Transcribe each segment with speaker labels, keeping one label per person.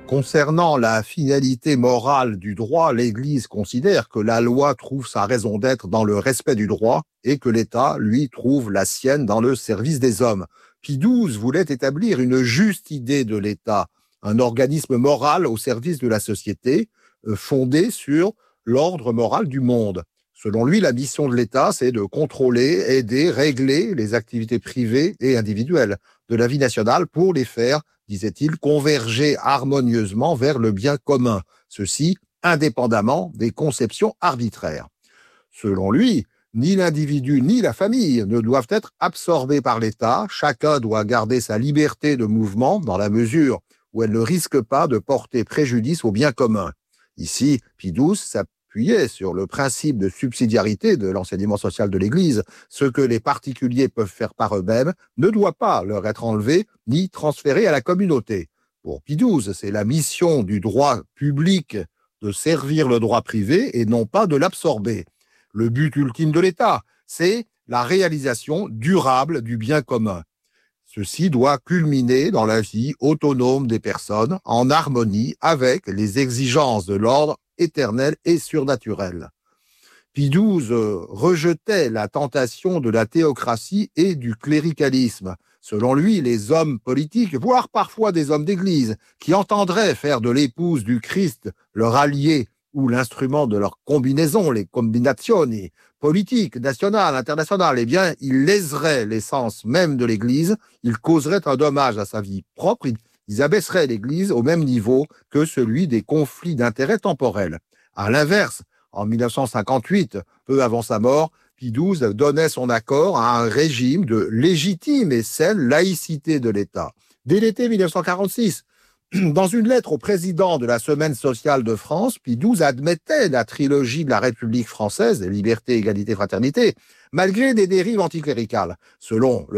Speaker 1: Concernant la finalité morale du droit, l'Église considère que la loi trouve sa raison d'être dans le respect du droit et que l'État, lui, trouve la sienne dans le service des hommes. Pie XII voulait établir une juste idée de l'État, un organisme moral au service de la société, fondé sur l'ordre moral du monde. Selon lui, la mission de l'État, c'est de contrôler, aider, régler les activités privées et individuelles de la vie nationale pour les faire, disait-il, converger harmonieusement vers le bien commun, ceci indépendamment des conceptions arbitraires. Selon lui, ni l'individu ni la famille ne doivent être absorbés par l'État, chacun doit garder sa liberté de mouvement dans la mesure où elle ne risque pas de porter préjudice au bien commun. Ici, Pie XII s'appuyait sur le principe de subsidiarité de l'enseignement social de l'Église. Ce que les particuliers peuvent faire par eux-mêmes ne doit pas leur être enlevé ni transféré à la communauté. Pour Pie XII, c'est la mission du droit public de servir le droit privé et non pas de l'absorber. Le but ultime de l'État, c'est la réalisation durable du bien commun. Ceci doit culminer dans la vie autonome des personnes, en harmonie avec les exigences de l'ordre éternel et surnaturel. Pie XII rejetait la tentation de la théocratie et du cléricalisme. Selon lui, les hommes politiques, voire parfois des hommes d'église, qui entendraient faire de l'épouse du Christ leur allié ou l'instrument de leur combinaison, les combinazioni politiques, nationales, internationales, eh bien, ils léseraient l'essence même de l'Église, ils causeraient un dommage à sa vie propre, ils abaisseraient l'Église au même niveau que celui des conflits d'intérêts temporels. À l'inverse, en 1958, peu avant sa mort, Pie XII donnait son accord à un régime de légitime et saine laïcité de l'État. Dès l'été 1946, dans une lettre au président de la Semaine sociale de France, Pie XII admettait la trilogie de la République française, liberté, égalité, fraternité, malgré des dérives anticléricales. Selon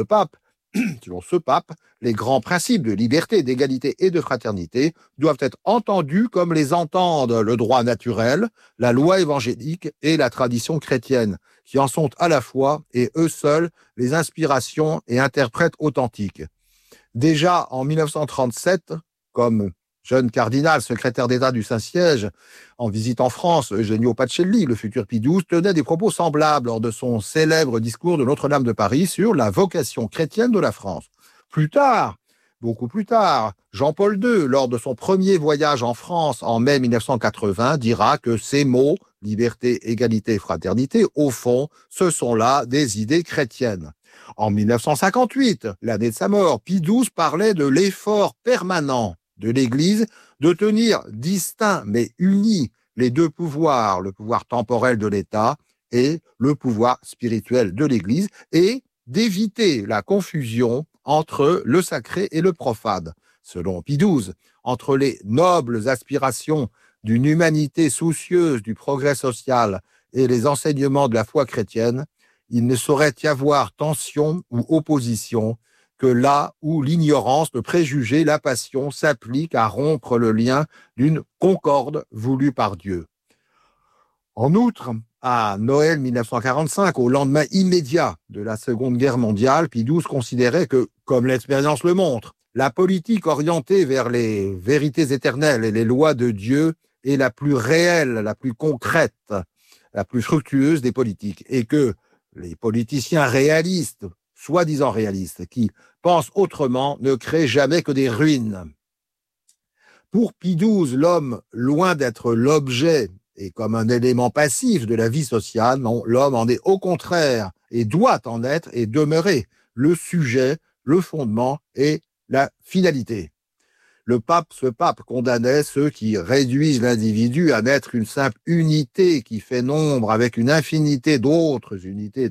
Speaker 1: ce pape, les grands principes de liberté, d'égalité et de fraternité doivent être entendus comme les entendent le droit naturel, la loi évangélique et la tradition chrétienne, qui en sont à la fois, et eux seuls, les inspirations et interprètes authentiques. Déjà en 1937, comme jeune cardinal, secrétaire d'État du Saint-Siège, en visite en France, Eugenio Pacelli, le futur Pie XII, tenait des propos semblables lors de son célèbre discours de Notre-Dame de Paris sur la vocation chrétienne de la France. Plus tard, beaucoup plus tard, Jean-Paul II, lors de son premier voyage en France en mai 1980, dira que ces mots, liberté, égalité, fraternité, au fond, ce sont là des idées chrétiennes. En 1958, l'année de sa mort, Pie XII parlait de l'effort permanent de l'Église de tenir distincts mais unis les deux pouvoirs, le pouvoir temporel de l'État et le pouvoir spirituel de l'Église, et d'éviter la confusion entre le sacré et le profane. Selon Pie XII, entre les nobles aspirations d'une humanité soucieuse du progrès social et les enseignements de la foi chrétienne, il ne saurait y avoir tension ou opposition que là où l'ignorance, le préjugé, la passion s'appliquent à rompre le lien d'une concorde voulue par Dieu. En outre, à Noël 1945, au lendemain immédiat de la Seconde Guerre mondiale, Pie XII considérait que, comme l'expérience le montre, la politique orientée vers les vérités éternelles et les lois de Dieu est la plus réelle, la plus concrète, la plus fructueuse des politiques, et que les politiciens réalistes, soi-disant réalistes, qui pensent autrement, ne créent jamais que des ruines. Pour Pie XII, l'homme, loin d'être l'objet et comme un élément passif de la vie sociale, non, l'homme en est au contraire et doit en être et demeurer le sujet, le fondement et la finalité. Ce pape condamnait ceux qui réduisent l'individu à n'être qu'une simple unité qui fait nombre avec une infinité d'autres unités